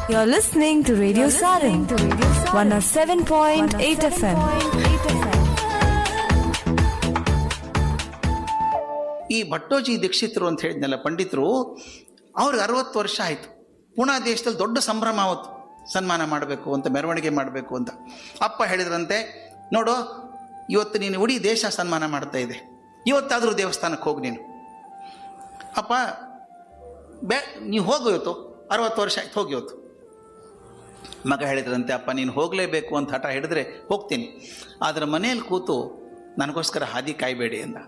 You're listening to Radio Sarang, 107.8 FM. ಈ ಭಟ್ಟೋಜಿ ದೀಕ್ಷಿತರು ಅಂತ ಹೇಳಿದ್ನಲ್ಲ ಪಂಡಿತರು, ಅವ್ರಿಗೆ 60 ವರ್ಷ ಆಯಿತು. ಪುಣಾ ದೇಶದಲ್ಲಿ ದೊಡ್ಡ ಸಂಭ್ರಮ ಆವತ್ತು, ಸನ್ಮಾನ ಮಾಡಬೇಕು ಅಂತ, ಮೆರವಣಿಗೆ ಮಾಡಬೇಕು ಅಂತ. ಅಪ್ಪ ಹೇಳಿದ್ರಂತೆ, ನೋಡು ಇವತ್ತು ನೀನು ಇಡೀ ದೇಶ ಸನ್ಮಾನ ಮಾಡ್ತಾ ಇದೆ, ಇವತ್ತಾದರೂ ದೇವಸ್ಥಾನಕ್ಕೆ ಹೋಗಿ ನೀನು. ಅಪ್ಪ ನೀವು ಹೋಗು, ಇವತ್ತು 60 ವರ್ಷ ಆಯ್ತು, ಹೋಗಿ ಇವತ್ತು. ಮಗ ಹೇಳಿದ್ರಂತೆ, ಅಪ್ಪ ನೀನು ಹೋಗಲೇಬೇಕು ಅಂತ ಹಠ ಹಿಡಿದ್ರೆ ಹೋಗ್ತೀನಿ, ಆದರೆ ಮನೇಲಿ ಕೂತು ನನಗೋಸ್ಕರ ಹಾದಿ ಕಾಯಬೇಡಿ ಅಂದ.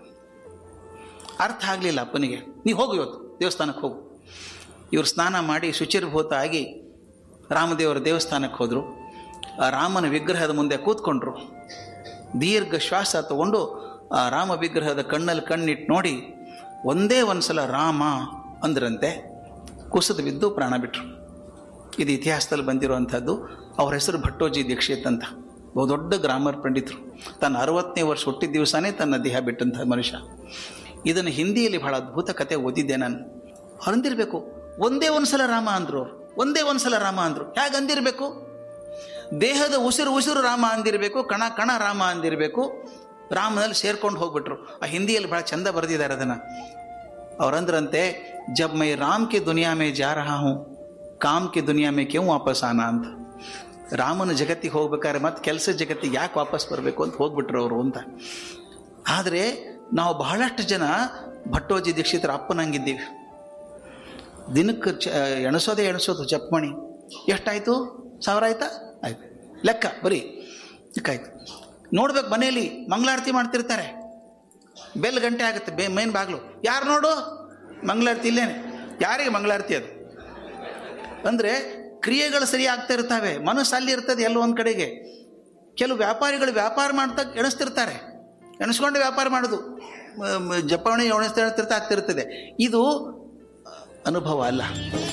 ಅರ್ಥ ಆಗಲಿಲ್ಲ ಅಪ್ಪನಿಗೆ. ನೀವು ಹೋಗು, ಇವತ್ತು ದೇವಸ್ಥಾನಕ್ಕೆ ಹೋಗು. ಇವರು ಸ್ನಾನ ಮಾಡಿ ಶುಚಿರ್ಭೂತ ಆಗಿ ರಾಮದೇವರ ದೇವಸ್ಥಾನಕ್ಕೆ ಹೋದರು. ಆ ರಾಮನ ವಿಗ್ರಹದ ಮುಂದೆ ಕೂತ್ಕೊಂಡ್ರು. ದೀರ್ಘ ಶ್ವಾಸ ತಗೊಂಡು ಆ ರಾಮ ವಿಗ್ರಹದ ಕಣ್ಣಲ್ಲಿ ಕಣ್ಣಿಟ್ಟು ನೋಡಿ ಒಂದೇ ಒಂದು ಸಲ ರಾಮ ಅಂದ್ರಂತೆ. ಕುಸಿದು ಬಿದ್ದು ಪ್ರಾಣ ಬಿಟ್ಟರು. ಇದು ಇತಿಹಾಸದಲ್ಲಿ ಬಂದಿರುವಂಥದ್ದು. ಅವ್ರ ಹೆಸರು ಭಟ್ಟೋಜಿ ದೀಕ್ಷಿತ್ ಅಂತ. ಬಹುದೊಡ್ಡ ಗ್ರಾಮರ್ ಪಂಡಿತರು. ತನ್ನ 60ನೇ ವರ್ಷ ಹುಟ್ಟಿದ ದಿವಸನೇ ತನ್ನ ದೇಹ ಬಿಟ್ಟಂಥ ಮನುಷ್ಯ. ಇದನ್ನು ಹಿಂದಿಯಲ್ಲಿ ಬಹಳ ಅದ್ಭುತ ಕತೆ ಓದಿದ್ದೆ ನಾನು. ಅಂದಿರಬೇಕು, ಒಂದೇ ಒಂದು ಸಲ ರಾಮ ಅಂದರು ಅವರು. ಒಂದೇ ಒಂದು ಸಲ ರಾಮ ಅಂದರು. ಹೇಗೆ ಅಂದಿರಬೇಕು? ದೇಹದ ಉಸಿರು ರಾಮ ಅಂದಿರಬೇಕು, ಕಣ ಕಣ ರಾಮ ಅಂದಿರಬೇಕು. ರಾಮನಲ್ಲಿ ಸೇರ್ಕೊಂಡು ಹೋಗ್ಬಿಟ್ರು. ಆ ಹಿಂದಿಯಲ್ಲಿ ಬಹಳ ಚಂದ ಬರೆದಿದ್ದಾರೆ ಅದನ್ನು. ಅವರಂದ್ರಂತೆ, ಜಬ್ ಮೈ ರಾಮ್ ಕೆ ದುನಿಯಾ ಮೇ ಜಾ ರಹಾ ಹೂಂ, ಕಾಮ್ ಕೆ ದುನಿಯಾ ಮೇ ಕ್ಯೂ ವಾಪಸ್ ಆನಾ ಅಂತ. ರಾಮನ ಜಗತ್ತಿಗೆ ಹೋಗ್ಬೇಕಾದ್ರೆ ಮತ್ತೆ ಕೆಲಸ ಜಗತ್ತಿಗೆ ಯಾಕೆ ವಾಪಸ್ ಬರಬೇಕು ಅಂತ ಹೋಗ್ಬಿಟ್ರು ಅವರು ಅಂತ. ಆದರೆ ನಾವು ಬಹಳಷ್ಟು ಜನ ಭಟ್ಟೋಜಿ ದೀಕ್ಷಿತರ ಅಪ್ಪನಂಗಿದ್ದೀವಿ. ದಿನಕ್ಕೆ ಎಣಿಸೋದು ಜಪ್ಮಣಿ ಎಷ್ಟಾಯಿತು? 1000 ಆಯ್ತಾ? ಆಯ್ತು, ಲೆಕ್ಕ ಬರೀ ಲೆಕ್ಕಾಯ್ತು. ನೋಡ್ಬೇಕು, ಮನೆಯಲ್ಲಿ ಮಂಗಳಾರತಿ ಮಾಡ್ತಿರ್ತಾರೆ, ಬೆಲ್ ಗಂಟೆ ಆಗುತ್ತೆ, ಮೇನ್ ಬಾಗಿಲು, ಯಾರು ನೋಡು ಮಂಗಳಾರತಿ ಇಲ್ಲೇನೆ. ಯಾರಿಗೆ ಮಂಗಳಾರತಿ? ಅದು ಅಂದರೆ ಕ್ರಿಯೆಗಳು ಸರಿ ಆಗ್ತಾ ಇರ್ತವೆ, ಮನಸ್ಸು ಅಲ್ಲಿ ಇರ್ತದೆ ಎಲ್ಲೋ ಒಂದು ಕಡೆಗೆ. ಕೆಲವು ವ್ಯಾಪಾರಿಗಳು ವ್ಯಾಪಾರ ಮಾಡ್ತಾ ಎಣಿಸ್ತಿರ್ತಾರೆ, ಎಣಿಸ್ಕೊಂಡು ವ್ಯಾಪಾರ ಮಾಡೋದು, ಜಪಾವಣೆ ಎಣಿಸ್ತಾ ಆಗ್ತಿರ್ತದೆ. ಇದು ಅನುಭವ ಅಲ್ಲ.